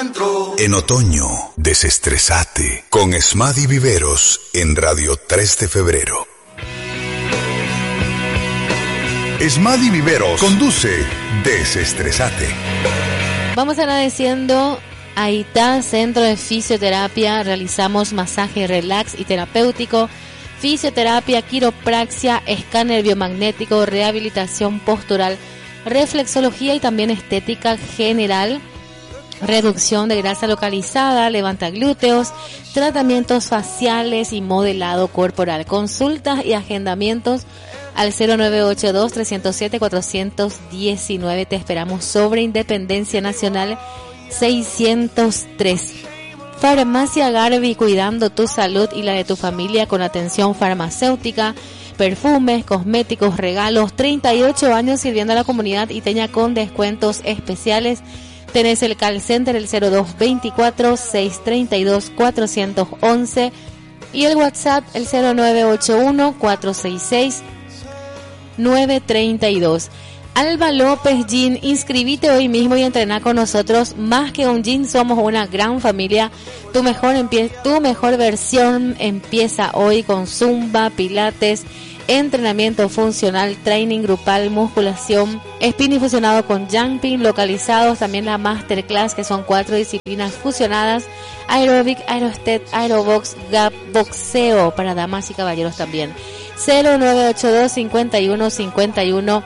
En otoño, desestresate con Smadi Viveros en Radio 3 de Febrero. Smadi Viveros conduce Desestresate. Vamos agradeciendo a ITA, Centro de Fisioterapia. Realizamos masaje relax y terapéutico, fisioterapia, quiropraxia, escáner biomagnético, rehabilitación postural, reflexología y también estética general, reducción de grasa localizada, levanta glúteos, tratamientos faciales y modelado corporal. Consultas y agendamientos al 0982-307-419. Te esperamos sobre Independencia Nacional 603. Farmacia Garbi, cuidando tu salud y la de tu familia con atención farmacéutica, perfumes, cosméticos, regalos. 38 años sirviendo a la comunidad iteña con descuentos especiales. Tenés el call center, el 0224-632-411 y el WhatsApp, el 0981-466-932. Alba López Gin, inscribite hoy mismo y entrená con nosotros. Más que un gin, somos una gran familia. Tu mejor versión empieza hoy con Zumba, Pilates, entrenamiento funcional, training grupal, musculación, spinning fusionado con jumping, localizados también la masterclass, que son 4 disciplinas fusionadas: aeróbic, aerostep, aerobox, gap, boxeo para damas y caballeros también. 0982 51 51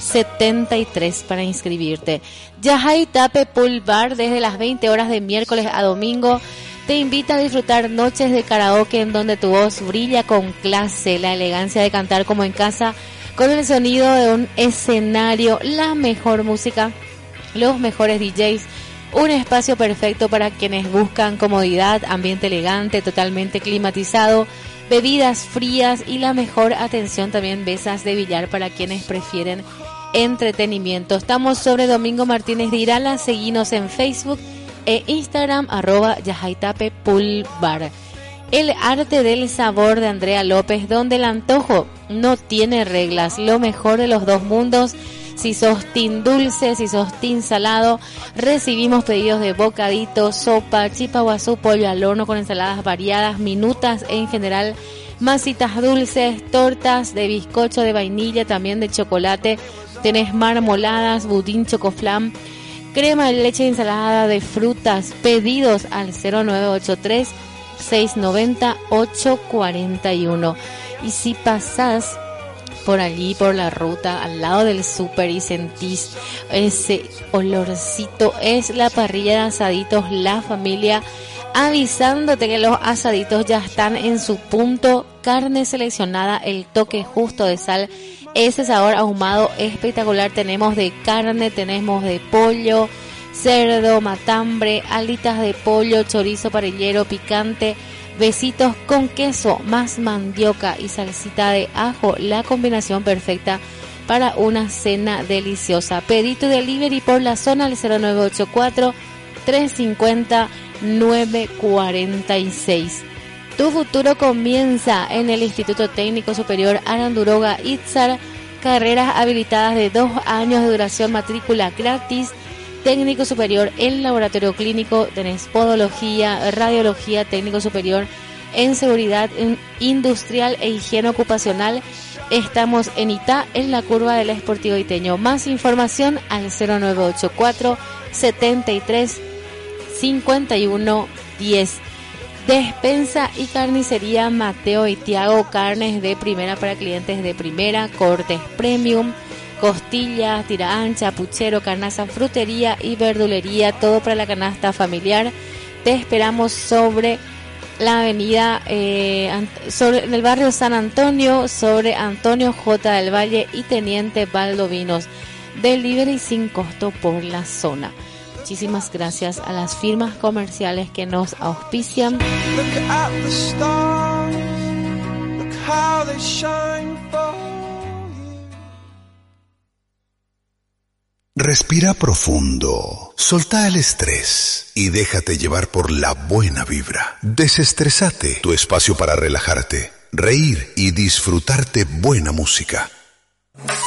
73 para inscribirte. Yajay Tape Pool Bar, desde las 20 horas de miércoles a domingo, te invita a disfrutar noches de karaoke en donde tu voz brilla con clase, la elegancia de cantar como en casa, con el sonido de un escenario, la mejor música, los mejores DJs, un espacio perfecto para quienes buscan comodidad, ambiente elegante, totalmente climatizado, bebidas frías y la mejor atención, también mesas de billar para quienes prefieren entretenimiento. Estamos sobre Domingo Martínez de Irala. Seguinos en Facebook e Instagram, @Yajaitape Pool Bar. El arte del sabor de Andrea López, donde el antojo no tiene reglas, lo mejor de los dos mundos. Si sos team dulce, si sos team salado, recibimos pedidos de bocaditos, sopa, chipa guazú, pollo al horno con ensaladas variadas, minutas en general, masitas dulces, tortas de bizcocho, de vainilla, también de chocolate. Tenés marmoladas, budín, chocoflam, crema de leche, ensalada de frutas. Pedidos al 0983 690 841. Y si pasás por allí, por la ruta, al lado del súper, y sentís ese olorcito, es la parrilla de asaditos La Familia, avisándote que los asaditos ya están en su punto. Carne seleccionada, el toque justo de sal, ese sabor ahumado espectacular. Tenemos de carne, tenemos de pollo, cerdo, matambre, alitas de pollo, chorizo parrillero, picante, besitos con queso, más mandioca y salsita de ajo, la combinación perfecta para una cena deliciosa. Pedito delivery por la zona al 0984 350 946. Tu futuro comienza en el Instituto Técnico Superior Aranduroga Itzar. Carreras habilitadas de 2 años de duración, matrícula gratis. Técnico superior en laboratorio clínico, tenés podología, radiología, técnico superior en seguridad industrial e higiene ocupacional. Estamos en Itá, en la curva del Esportivo Iteño. Más información al 0984 73 51 10. Despensa y carnicería Mateo y Tiago, carnes de primera para clientes de primera, cortes premium, costillas, tira ancha, puchero, carnaza, frutería y verdulería, todo para la canasta familiar. Te esperamos sobre la avenida, en el barrio San Antonio, sobre Antonio J. del Valle y Teniente Valdovinos. Delivery sin costo por la zona. Muchísimas gracias a las firmas comerciales que nos auspician. Respira profundo, solta el estrés y déjate llevar por la buena vibra. Desestresate, tu espacio para relajarte, reír y disfrutarte buena música.